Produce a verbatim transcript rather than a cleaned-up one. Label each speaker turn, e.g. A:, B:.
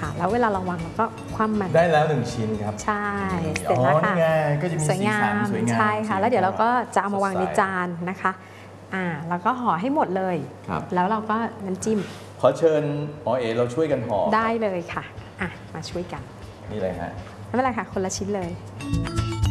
A: ค่ะแล้วเวลาเราวางเราก็คว่ำมัน
B: ได้แล้วหนึ่งชิ้นครับ
A: ใช่เสร็จแล้วค่ะ
B: ก็จะมีสีสันสวยงาม
A: ใช่ค่ะแล้วเดี๋ยวเราก็จะเอามาวางในจานนะคะอ่าแล้วก็ห่อให้หมดเลยแล้วเราก็น้ำจิ้ม
B: ขอเชิญอ๋อเอ๋เราช่วยกันห่อ
A: ได้เลยค่ะอ่ะมาช่วยกัน
B: นี่เลยฮะ
A: ไม่เป็นไรค่ะคนละชิ้นเลย